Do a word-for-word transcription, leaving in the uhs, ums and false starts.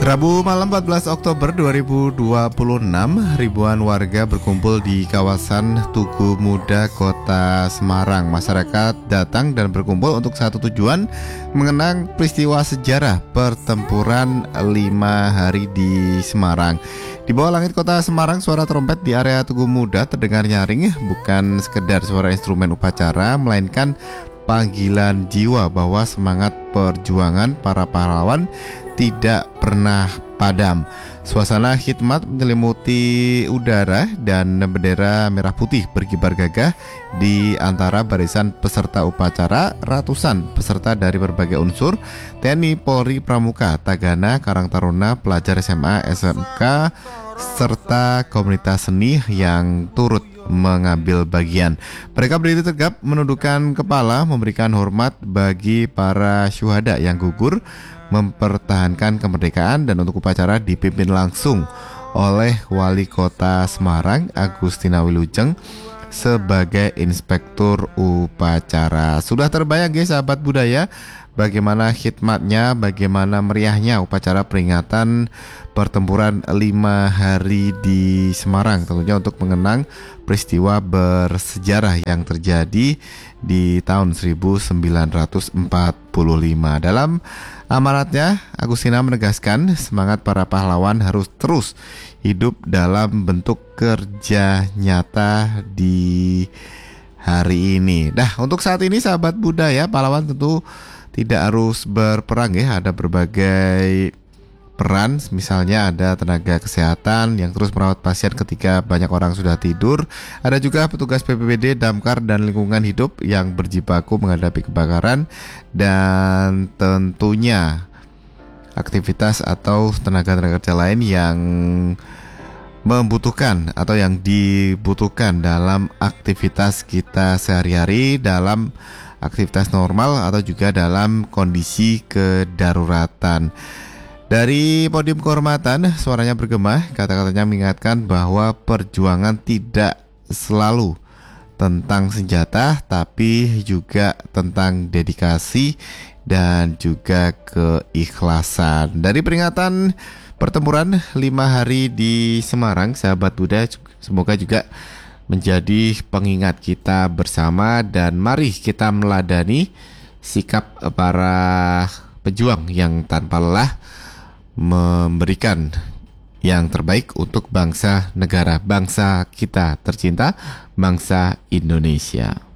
Rabu malam empat belas Oktober dua ribu dua puluh enam, ribuan warga berkumpul di kawasan Tugu Muda, Kota Semarang. Masyarakat datang dan berkumpul untuk satu tujuan, mengenang peristiwa sejarah pertempuran lima hari di Semarang. Di bawah langit Kota Semarang, suara trompet di area Tugu Muda terdengar nyaring, bukan sekedar suara instrumen upacara, melainkan panggilan jiwa bahwa semangat perjuangan para pahlawan tidak pernah padam. Suasana khidmat menyelimuti udara dan bendera merah putih berkibar gagah di antara barisan peserta upacara. Ratusan peserta dari berbagai unsur T N I, Polri, Pramuka, Tagana, Karang Taruna, pelajar S M A, S M K, serta komunitas seni yang turut mengambil bagian. Mereka berdiri tegap, menundukkan kepala, memberikan hormat bagi para syuhada yang gugur mempertahankan kemerdekaan. Dan untuk upacara dipimpin langsung oleh Wali Kota Semarang, Agustina Wilujeng, sebagai inspektur upacara. Sudah terbayang guys, sahabat budaya, bagaimana khidmatnya, bagaimana meriahnya upacara peringatan pertempuran lima hari di Semarang, tentunya untuk mengenang peristiwa bersejarah yang terjadi di tahun seribu sembilan ratus empat puluh lima. Dalam amanatnya, Agustina menegaskan semangat para pahlawan harus terus hidup dalam bentuk kerja nyata di hari ini. Nah, untuk saat ini sahabat budaya, pahlawan tentu tidak harus berperang ya, ada berbagai peran, misalnya ada tenaga kesehatan yang terus merawat pasien ketika banyak orang sudah tidur. Ada juga petugas B P B D, Damkar, dan lingkungan hidup yang berjibaku menghadapi kebakaran. Dan tentunya aktivitas atau tenaga-tenaga kerja lain yang membutuhkan atau yang dibutuhkan dalam aktivitas kita sehari-hari, dalam aktivitas normal atau juga dalam kondisi kedaruratan. Dari podium kehormatan, suaranya bergema, kata-katanya mengingatkan bahwa perjuangan tidak selalu tentang senjata, tapi juga tentang dedikasi dan juga keikhlasan. Dari peringatan pertempuran lima hari di Semarang, sahabat Buddha, semoga juga menjadi pengingat kita bersama, dan mari kita meladani sikap para pejuang yang tanpa lelah memberikan yang terbaik untuk bangsa negara, bangsa kita tercinta, bangsa Indonesia.